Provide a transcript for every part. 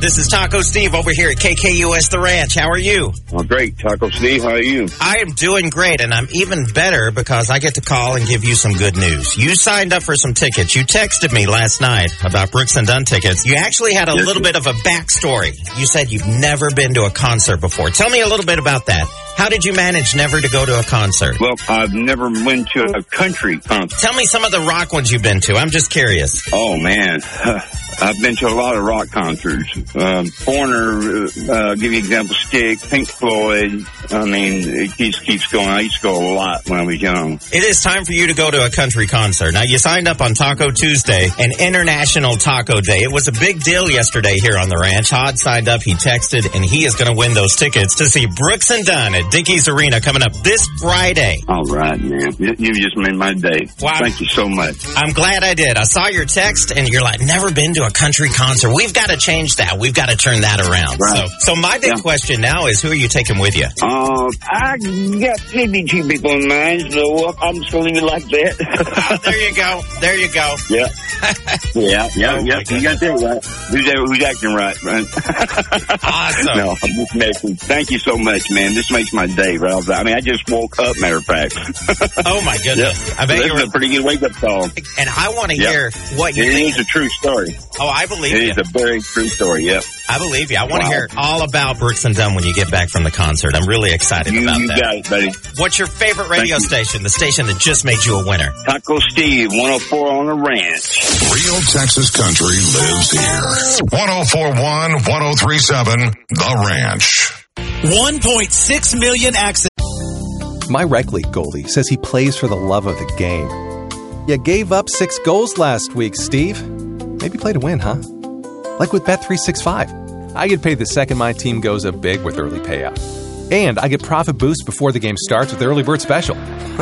This is Taco Steve over here at KKUS The Ranch. How are you? Well, great. Taco Steve, how are you? I am doing great, and I'm even better because I get to call and give you some good news. You signed up for some tickets. You texted me last night about Brooks and Dunn tickets. You actually had a little bit of a backstory. You said you've never been to a concert before. Tell me a little bit about that. How did you manage never to go to a concert? Well, I've never been to a country concert. Tell me some of the rock ones you've been to. I'm just curious. Oh, man. I've been to a lot of rock concerts. Foreigner, give you example, Stick, Pink Floyd. I mean, it keeps going. I used to go a lot when I was young. It is time for you to go to a country concert. Now, you signed up on Taco Tuesday and International Taco Day. It was a big deal yesterday here on the ranch. Todd signed up, he texted, and he is going to win those tickets to see Brooks and Dunn at Dickies Arena coming up this Friday. All right, man. You just made my day. Wow. Thank you so much. I'm glad I did. I saw your text, and you're like, never been to a country concert. We've got to change that. We've got to turn that around. Right. So my big question now is, who are you taking with you? I got maybe 2 people in mind, so I'm just going to leave it like that. There you go. There you go. Yeah. Yeah. You got that right. Who's acting right? Awesome. No, I'm just messing. Thank you so much, man. This makes my day, Ralph. I mean, I just woke up, matter of fact. Oh, my goodness. Yep. I bet This is a pretty good wake-up call. And I want to hear what you think. It is a true story. Oh, I believe you. It is a very true story, yep. I believe you. I want to hear all about Brooks and Dunn when you get back from the concert. I'm really excited about that. You got it, buddy. What's your favorite radio station, the station that just made you a winner? Taco Steve, 104 on the ranch. Real Texas country lives here. 104.1, 103.7, The Ranch. 1.6 million access. My rec league goalie says he plays for the love of the game. You gave up 6 goals last week, Steve. Maybe play to win, huh? Like with Bet365. I get paid the second my team goes up big with early payout. And I get profit boost before the game starts with Early Bird Special.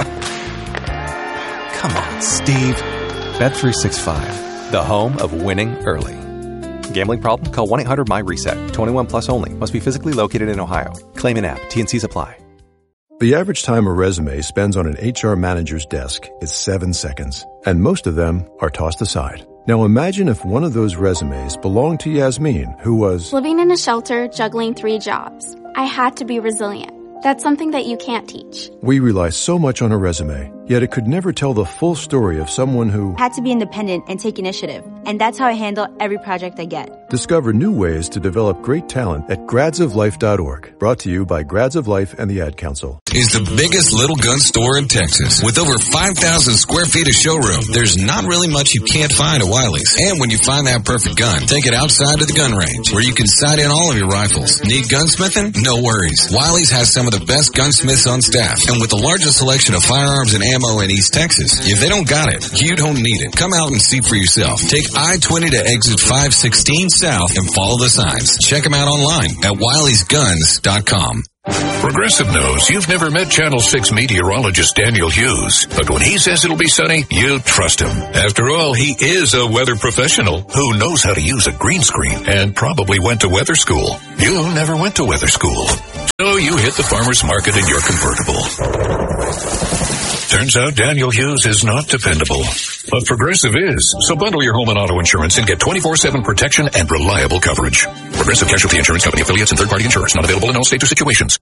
Come on, Steve. Bet365, the home of winning early. Gambling problem? Call 1-800-MY-RESET. 21 plus only. Must be physically located in Ohio. Claim in app. T&Cs apply. The average time a resume spends on an HR manager's desk is 7 seconds, and most of them are tossed aside. Now imagine if one of those resumes belonged to Yasmin, who was living in a shelter, juggling 3 jobs. I had to be resilient. That's something that you can't teach. We rely so much on a resume, yet it could never tell the full story of someone who had to be independent and take initiative. And that's how I handle every project I get. Discover new ways to develop great talent at gradsoflife.org. Brought to you by Grads of Life and the Ad Council. Is the biggest little gun store in Texas. With over 5,000 square feet of showroom, there's not really much you can't find at Wiley's. And when you find that perfect gun, take it outside to the gun range, where you can sight in all of your rifles. Need gunsmithing? No worries. Wiley's has some of the best gunsmiths on staff, and with the largest selection of firearms and ammo in East Texas. If they don't got it, you don't need it. Come out and see for yourself. Take I-20 to exit 516 south and follow the signs. Check them out online at wileysguns.com. Progressive knows you've never met Channel 6 meteorologist Daniel Hughes, but when he says it'll be sunny, you trust him. After all, he is a weather professional who knows how to use a green screen and probably went to weather school. You never went to weather school, so you hit the farmer's market in your convertible. Turns out Daniel Hughes is not dependable, but Progressive is. So bundle your home and auto insurance and get 24/7 protection and reliable coverage. Progressive Casualty Insurance Company, affiliates, and third-party insurers. Not available in all states or situations.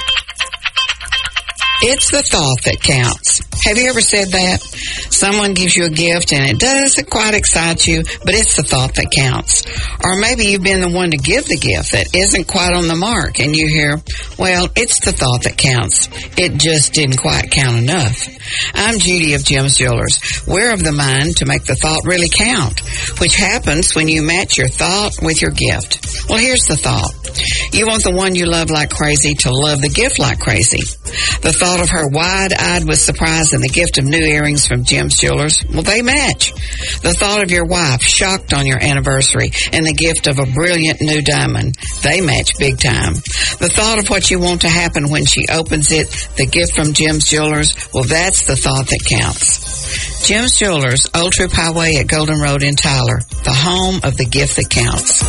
It's the thought that counts. Have you ever said that? Someone gives you a gift and it doesn't quite excite you, but it's the thought that counts. Or maybe you've been the one to give the gift that isn't quite on the mark and you hear, well, it's the thought that counts. It just didn't quite count enough. I'm Judy of Jim's Jewelers. We're of the mind to make the thought really count, which happens when you match your thought with your gift. Well, here's the thought. You want the one you love like crazy to love the gift like crazy. The thought of her wide-eyed with surprise and the gift of new earrings from Jim's Jewelers, well, they match. The thought of your wife shocked on your anniversary and the gift of a brilliant new diamond, they match big time. The thought of what you want to happen when she opens it, the gift from Jim's Jewelers, well, that's the thought that counts. Jim's Jewelers, Old Troop Highway at Golden Road in Tyler, the home of the gift that counts.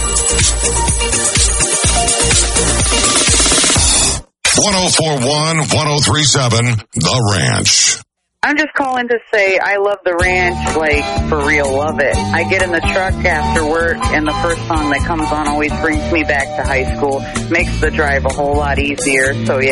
104.1, 103.7, The Ranch. I'm just calling to say I love the ranch, like, for real, love it. I get in the truck after work, and the first song that comes on always brings me back to high school. Makes the drive a whole lot easier, so yeah.